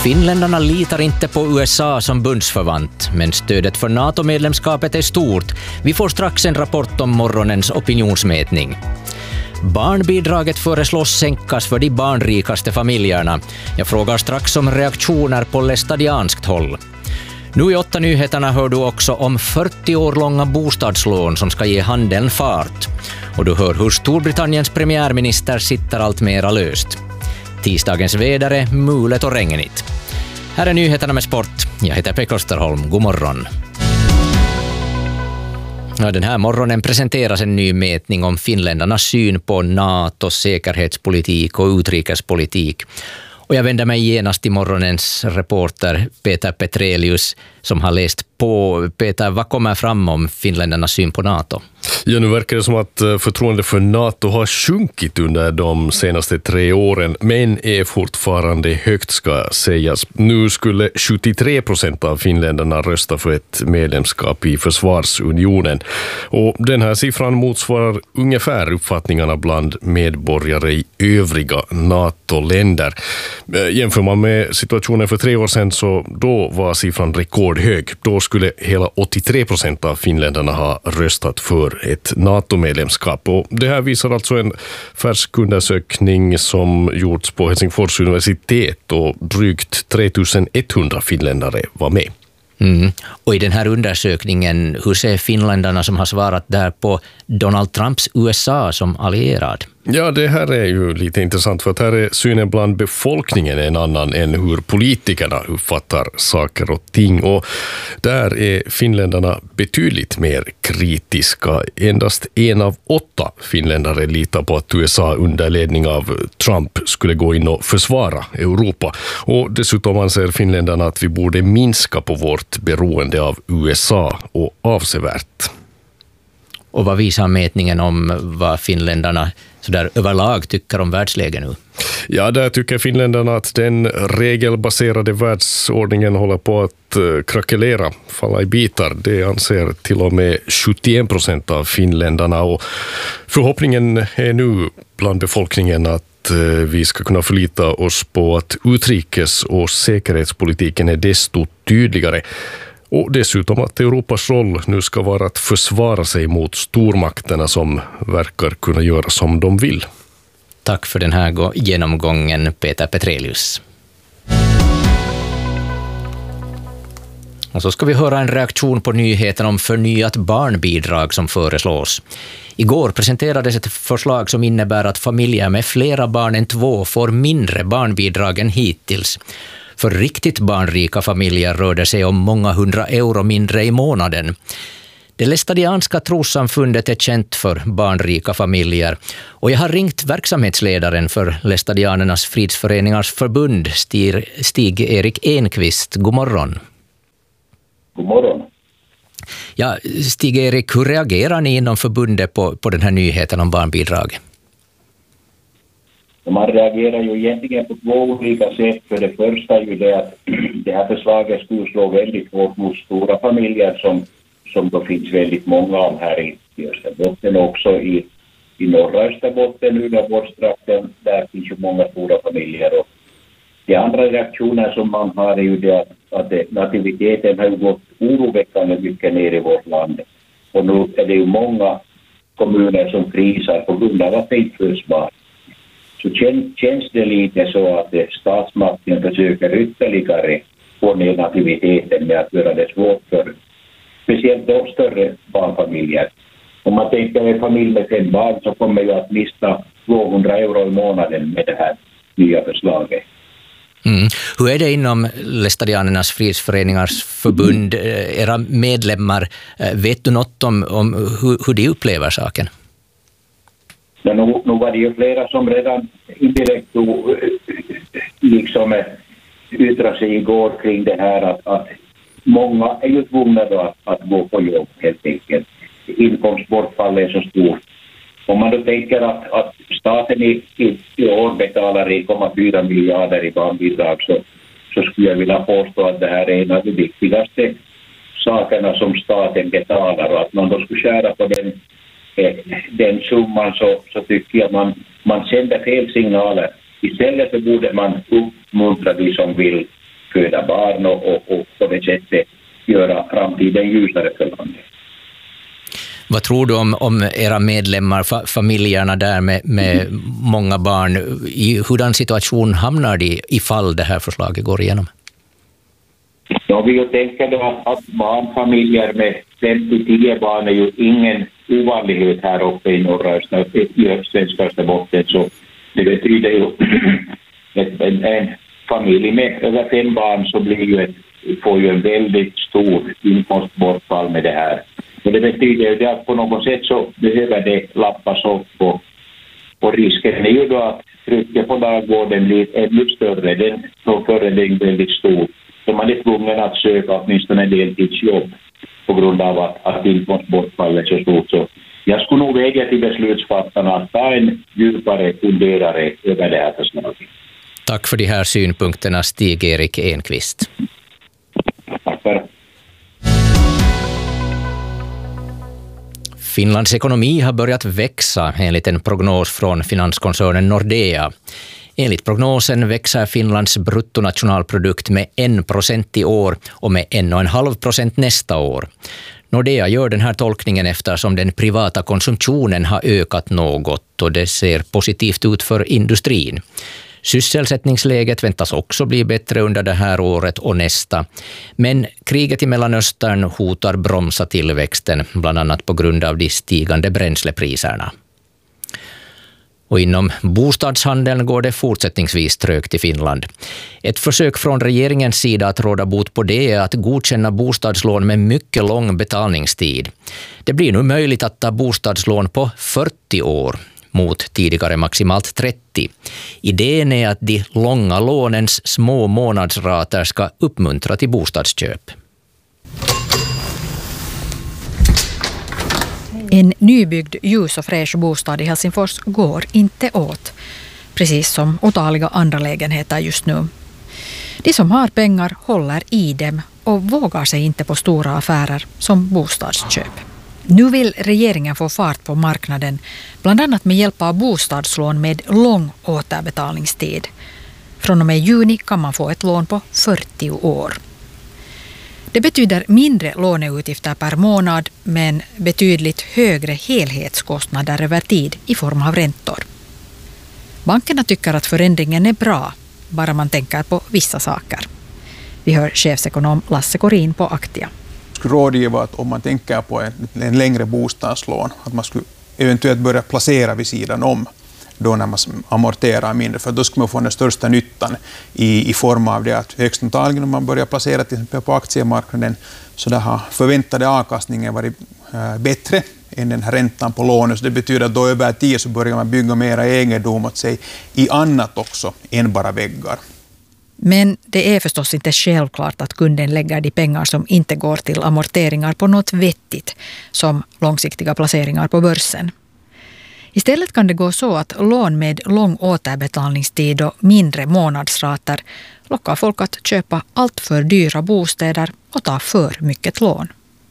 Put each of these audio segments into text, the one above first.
Finländarna litar inte på USA som bundsförvant, men stödet för NATO-medlemskapet är stort. Vi får strax en rapport om morgonens opinionsmätning. Barnbidraget föreslås sänkas för de barnrikaste familjerna. Jag frågar strax om reaktioner på lästadianskt håll. Nu i 8 nyheterna hör du också om 40 år långa bostadslån som ska ge handeln fart. Och du hör hur Storbritanniens premiärminister sitter allt mera löst. Tisdagens väder är mulet och regnigt. Här är nyheterna med sport. Jag heter Pekka Österholm. God morgon. Den här morgonen presenteras en ny mätning om finländarnas syn på NATO, säkerhetspolitik och utrikespolitik. Och jag vänder mig genast till morgonens reporter Peter Petrelius som har läst på. Peter, vad kommer fram om finländarnas syn på NATO? Ja, nu verkar det som att förtroendet för NATO har sjunkit under de senaste 3 åren, men är fortfarande högt ska sägas. Nu skulle 73% av finländarna rösta för ett medlemskap i försvarsunionen. Och den här siffran motsvarar ungefär uppfattningarna bland medborgare i övriga NATO-länder. Jämför man med situationen för 3 år sedan så då var siffran rekordhög. Då skulle hela 83% av finländarna ha röstat för ett NATO-medlemskap. Och det här visar alltså en färsk undersökning som gjorts på Helsingfors universitet och drygt 3100 finländare var med. Och i den här undersökningen, hur ser finländarna som har svarat där på Donald Trumps USA som allierad? Ja, det här är ju lite intressant för att här är synen bland befolkningen en annan än hur politikerna uppfattar saker och ting. Och där är finländarna betydligt mer kritiska. Endast 1 av 8 finländare litar på att USA under ledning av Trump skulle gå in och försvara Europa. Och dessutom anser finländarna att vi borde minska på vårt beroende av USA och avsevärt. Och vad visar mätningen om vad finländarna så där överlag tycker om världsläget nu? Ja, där tycker finländarna att den regelbaserade världsordningen håller på att krackelera, falla i bitar. Det anser till och med 71% av finländarna. Och förhoppningen är nu bland befolkningen att vi ska kunna förlita oss på att utrikes- och säkerhetspolitiken är desto tydligare. Och dessutom att Europas roll nu ska vara att försvara sig mot stormakterna som verkar kunna göra som de vill. Tack för den här genomgången, Peter Petrelius. Och så ska vi höra en reaktion på nyheten om förnyat barnbidrag som föreslås. Igår presenterades ett förslag som innebär att familjer med flera barn än 2 får mindre barnbidrag än hittills. För riktigt barnrika familjer rör det sig om många 100 euro mindre i månaden. Det lästadianska trossamfundet är känt för barnrika familjer och jag har ringt verksamhetsledaren för Lästadianernas fridsföreningars förbund, Stig-Erik Enqvist. God morgon. God morgon. Ja, Stig-Erik, hur reagerar ni inom förbundet på den här nyheten om barnbidrag? Man reagerar ju egentligen på 2 olika sätt. För det första är ju det att det här förslaget skulle slå väldigt hårt mot stora familjer som då finns väldigt många av här i Österbotten och också i norra Österbotten, Uleåborgstrakten, där finns ju många stora familjer. Och det andra reaktionen som man har är ju det att nativiteten har gått oroväckande mycket ner i vårt land. Och nu är det ju många kommuner som krisar på grund av att det inte föds barn. Så känns det lite så att statsmakten försöker ytterligare få ner nativiteten med att göra det svårt för speciellt de större barnfamiljer. Om man tänker en familj med 5 barn så kommer ju att mista 200 euro i månaden med det här nya förslaget. Hur är det inom Lästadianernas fridsföreningars förbund? Era medlemmar, vet du något om hur de upplever saken? Men nu var det ju flera som redan indirekt liksom yttrade sig igår kring det här att många är ju tvungna då att gå på jobb helt enkelt. Inkomstbortfallet är så stort. Om man då tänker att staten i år betalar 1,4 miljarder i barnbidrag så skulle jag vilja påstå att det här är en av de viktigaste sakerna som staten betalar och att man då skulle skära på den summan så tycker jag man sänder fel signaler. Istället så borde man uppmuntra de som vill föda barn och på det sättet göra framtiden ljusare för landet. Vad tror du om era medlemmar, familjerna där med många barn? I hurdan situation hamnar de ifall det här förslaget går igenom? Ja, vi tänker då att barnfamiljer med 5-10 barn är ju ingen ovanlighet här uppe i norra svenska Österbotten, så det betyder ju en familj med över 5 barn så får ju en väldigt stor inkomstbortfall med det här. Och det betyder ju att på något sätt så behöver det lappas upp och risken är ju då att trycket på dagvården blir ännu större. Den är väldigt stor. Så man är tvungen att söka åtminstone en deltidsjobb på grund av att inkomstbortfallet är så stort. Så jag skulle nog vädja till beslutsfattarna att ta en djupare funderare över det här förslaget. Tack för de här synpunkterna, Stig-Erik Enqvist. Tack för det. Finlands ekonomi har börjat växa enligt en prognos från finanskoncernen Nordea. Enligt prognosen växer Finlands bruttonationalprodukt med 1% i år och med 1,5% nästa år. Nordea gör den här tolkningen eftersom den privata konsumtionen har ökat något och det ser positivt ut för industrin. Sysselsättningsläget väntas också bli bättre under det här året och nästa. Men kriget i Mellanöstern hotar bromsa tillväxten, bland annat på grund av de stigande bränslepriserna. Och inom bostadshandeln går det fortsättningsvis trögt i Finland. Ett försök från regeringens sida att råda bot på det är att godkänna bostadslån med mycket lång betalningstid. Det blir nu möjligt att ta bostadslån på 40 år. Mot tidigare maximalt 30. Idén är att de långa lånens små månadsrater ska uppmuntra till bostadsköp. En nybyggd ljus och fräsch bostad i Helsingfors går inte åt, precis som otaliga andra lägenheter just nu. De som har pengar håller i dem och vågar sig inte på stora affärer som bostadsköp. Nu vill regeringen få fart på marknaden, bland annat med hjälp av bostadslån med lång återbetalningstid. Från och med juni kan man få ett lån på 40 år. Det betyder mindre låneutgifter per månad men betydligt högre helhetskostnader över tid i form av räntor. Bankerna tycker att förändringen är bra, bara man tänker på vissa saker. Vi hör chefsekonom Lasse Korin på Aktia. Rådgiva att om man tänker på en längre bostadslån, att man skulle eventuellt börja placera vid sidan om då när man amorterar mindre, för då skulle man få den största nyttan i form av det att högst antagligen om man börjar placera till exempel på aktiemarknaden så där har förväntade avkastningen varit bättre än den här räntan på lånet. Så det betyder att då över tid så börjar man bygga mera egendom åt sig i annat också än bara väggar. Men det är förstås inte självklart att kunden lägger de pengar som inte går till amorteringar på något vettigt, som långsiktiga placeringar på börsen. Istället kan det gå så att lån med lång återbetalningstid och mindre månadsrater lockar folk att köpa allt för dyra bostäder och ta för mycket lån.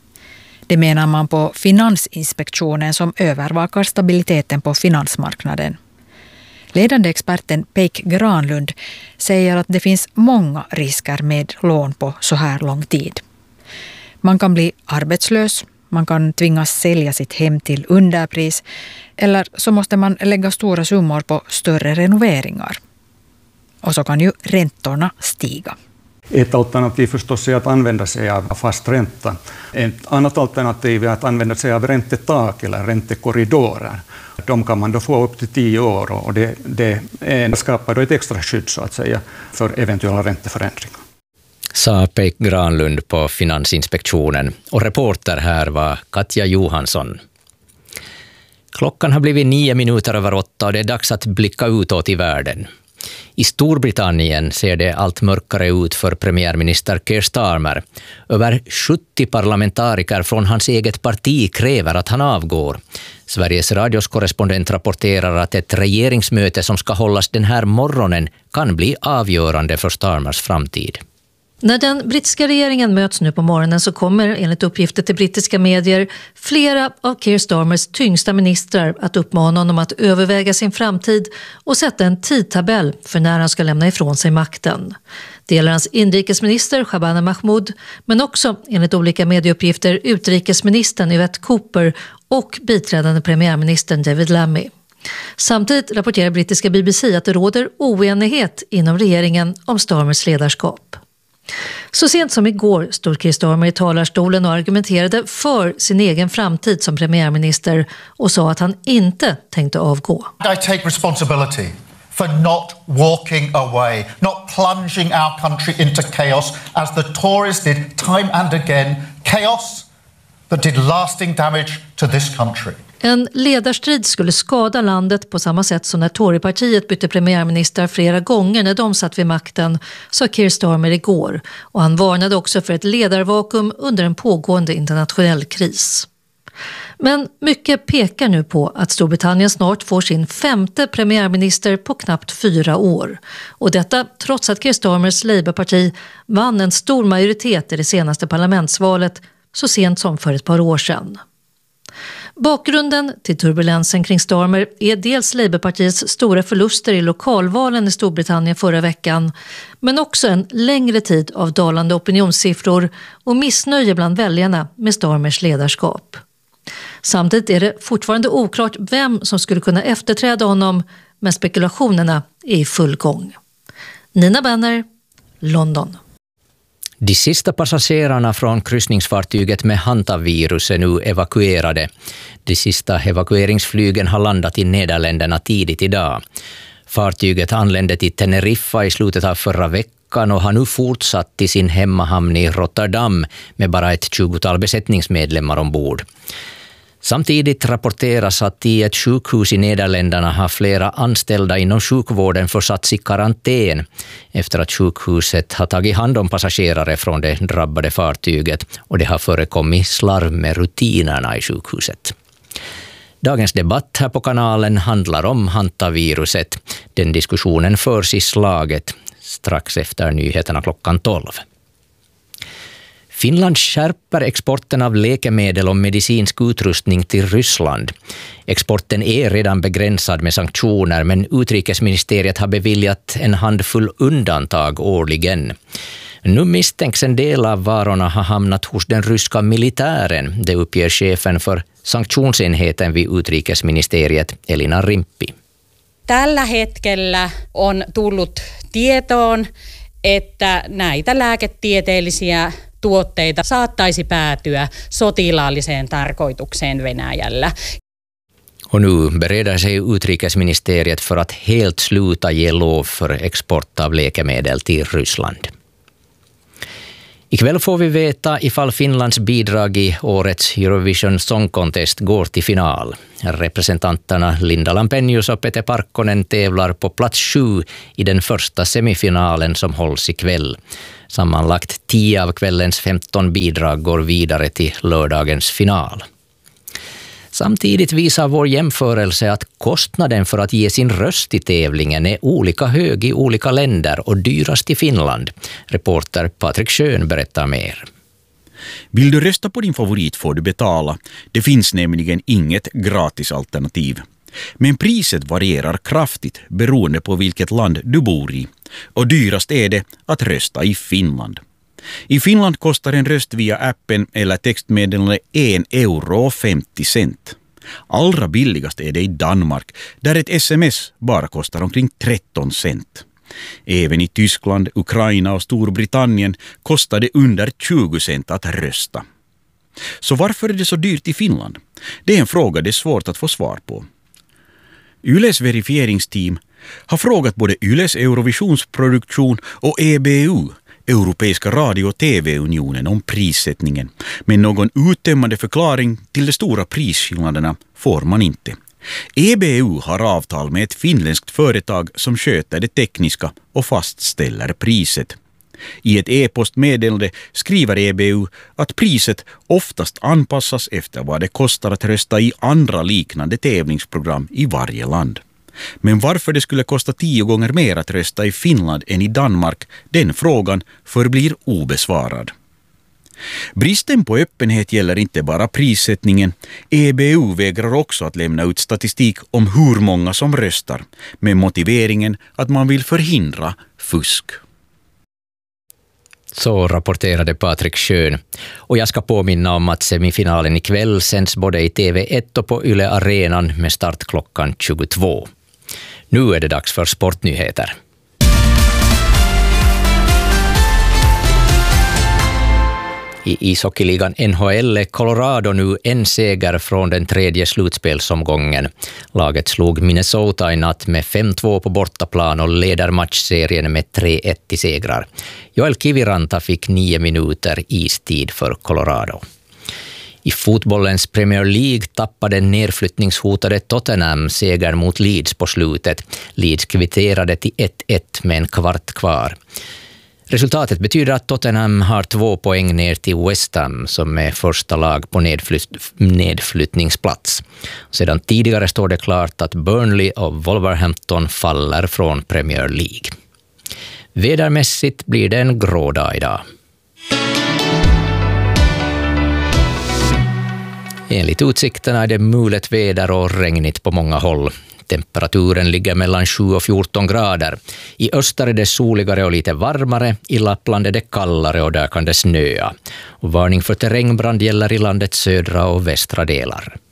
Det menar man på Finansinspektionen som övervakar stabiliteten på finansmarknaden. Ledande experten Peik Granlund säger att det finns många risker med lån på så här lång tid. Man kan bli arbetslös, man kan tvingas sälja sitt hem till underpris eller så måste man lägga stora summor på större renoveringar. Och så kan ju räntorna stiga. Ett alternativ förstås är att använda sig av fast ränta. Ett annat alternativ är att använda sig av räntetak eller räntekorridorer. De kan man då få upp till 10 år och det skapar då ett extra skydd så att säga för eventuella ränteförändringar. Sa Peik Granlund på Finansinspektionen och reporter här var Katja Johansson. Klockan har blivit 9:09 och det är dags att blicka utåt i världen. I Storbritannien ser det allt mörkare ut för premiärminister Keir Starmer. Över 70 parlamentariker från hans eget parti kräver att han avgår. Sveriges radios korrespondent rapporterar att ett regeringsmöte som ska hållas den här morgonen kan bli avgörande för Starmers framtid. När den brittiska regeringen möts nu på morgonen så kommer enligt uppgifter till brittiska medier flera av Keir Starmers tyngsta ministrar att uppmana honom att överväga sin framtid och sätta en tidtabell för när han ska lämna ifrån sig makten. Det gäller hans inrikesminister Shabana Mahmoud, men också enligt olika medieuppgifter utrikesministern Yvette Cooper och biträdande premiärministern David Lammy. Samtidigt rapporterar brittiska BBC att det råder oenighet inom regeringen om Starmers ledarskap. Så sent som igår stod Keir Starmer i talarstolen och argumenterade för sin egen framtid som premiärminister och sa att han inte tänkte avgå. I take responsibility for not walking away, not plunging our country into chaos as the Tories did time and again, chaos that did lasting damage to this country. En ledarstrid skulle skada landet på samma sätt som när Torypartiet bytte premiärminister flera gånger när de satt vid makten, sa Keir Starmer igår, och han varnade också för ett ledarvakuum under en pågående internationell kris. Men mycket pekar nu på att Storbritannien snart får sin 5:e premiärminister på knappt 4 år. Och detta trots att Keir Starmers Labourparti vann en stor majoritet i det senaste parlamentsvalet så sent som för ett par år sedan. Bakgrunden till turbulensen kring Starmer är dels Labourpartiets stora förluster i lokalvalen i Storbritannien förra veckan, men också en längre tid av dalande opinionssiffror och missnöje bland väljarna med Starmers ledarskap. Samtidigt är det fortfarande oklart vem som skulle kunna efterträda honom, men spekulationerna är i full gång. Nina Benner, London. De sista passagerarna från kryssningsfartyget med hantavirus är nu evakuerade. De sista evakueringsflygen har landat i Nederländerna tidigt idag. Fartyget anlände till Teneriffa i slutet av förra veckan och har nu fortsatt till sin hemmahamn i Rotterdam med bara ett 20-tal besättningsmedlemmar ombord. Samtidigt rapporteras att i ett sjukhus i Nederländerna har flera anställda inom sjukvården försatts i karantän efter att sjukhuset har tagit hand om passagerare från det drabbade fartyget och det har förekommit slarv med rutinerna i sjukhuset. Dagens debatt här på kanalen handlar om hantaviruset. Den diskussionen förs i Slaget strax efter nyheterna klockan 12. Finland skärper exporten av läkemedel och medicinsk utrustning till Ryssland. Exporten är redan begränsad med sanktioner, men utrikesministeriet har beviljat en handfull undantag årligen. Nu misstänks en del av varorna ha hamnat hos den ryska militären, det uppger chefen för sanktionsenheten vid utrikesministeriet Elina Rimpi. Tällä hetkellä on tullut tietoon, että näitä lääketieteellisiä tuotteita saattaisi päätyä sotilaalliseen tarkoitukseen Venäjällä. Och nu bereder sig utrikesministeriet för att helt sluta ge lov för export av läkemedel till Ryssland. Ikväll får vi veta ifall Finlands bidrag i årets Eurovision Song Contest går till final. Representanterna Linda Lampenius och Pete Parkkonen tävlar på plats 7 i den första semifinalen som hålls ikväll. Sammanlagt 10 av kvällens 15 bidrag går vidare till lördagens final. Samtidigt visar vår jämförelse att kostnaden för att ge sin röst i tävlingen är olika hög i olika länder och dyrast i Finland. Reporter Patrik Schön berättar mer. Vill du rösta på din favorit får du betala. Det finns nämligen inget gratisalternativ. Men priset varierar kraftigt beroende på vilket land du bor i. Och dyrast är det att rösta i Finland. I Finland kostar en röst via appen eller textmeddelande 1,50 €. Allra billigast är det i Danmark, där ett sms bara kostar omkring 13 cent. Även i Tyskland, Ukraina och Storbritannien kostar det under 20 cent att rösta. Så varför är det så dyrt i Finland? Det är en fråga det är svårt att få svar på. Yles verifieringsteam har frågat både Yles Eurovisionsproduktion och EBU, Europeiska radio- och TV-unionen, om prissättningen. Men någon uttömmande förklaring till de stora prisskillnaderna får man inte. EBU har avtal med ett finländskt företag som sköter det tekniska och fastställer priset. I ett e-postmeddelande skriver EBU att priset oftast anpassas efter vad det kostar att rösta i andra liknande tävlingsprogram i varje land. Men varför det skulle kosta 10 gånger mer att rösta i Finland än i Danmark, den frågan förblir obesvarad. Bristen på öppenhet gäller inte bara prissättningen. EBU vägrar också att lämna ut statistik om hur många som röstar, med motiveringen att man vill förhindra fusk. Så rapporterade Patrik Schön. Och jag ska påminna om att semifinalen ikväll sänds både i TV1 och på Yle Arenan med start klockan 22. Nu är det dags för sportnyheter. I ishockeyligan NHL är Colorado nu en seger från den tredje slutspelsomgången. Laget slog Minnesota i natt med 5-2 på bortaplan och leder matchserien med 3-1 i segrar. Joel Kiviranta fick 9 minuter istid för Colorado. I fotbollens Premier League tappade nedflyttningshotade Tottenham seger mot Leeds på slutet. Leeds kvitterade till 1-1 med en kvart kvar. Resultatet betyder att Tottenham har 2 poäng ner till West Ham som är första lag på nedflyttningsplats. Sedan tidigare står det klart att Burnley och Wolverhampton faller från Premier League. Vädermässigt blir det en grå dag idag. Enligt utsikterna är det mulet väder och regnigt på många håll. Temperaturen ligger mellan 7 och 14 grader. I öster är det soligare och lite varmare. I Lappland är det kallare och där kan det snöa. Och varning för terrängbrand gäller i landets södra och västra delar.